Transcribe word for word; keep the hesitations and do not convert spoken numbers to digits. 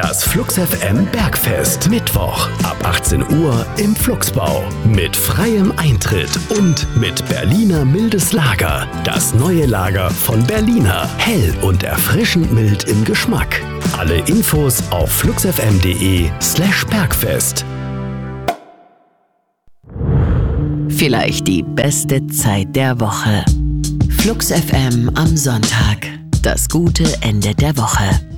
Das Flux F M Bergfest. Mittwoch ab achtzehn Uhr im Fluxbau. Mit freiem Eintritt und mit Berliner mildes Lager. Das neue Lager von Berliner. Hell und erfrischend mild im Geschmack. Alle Infos auf fluxfm.de slash Bergfest. Vielleicht die beste Zeit der Woche. Flux F M am Sonntag. Das gute Ende der Woche.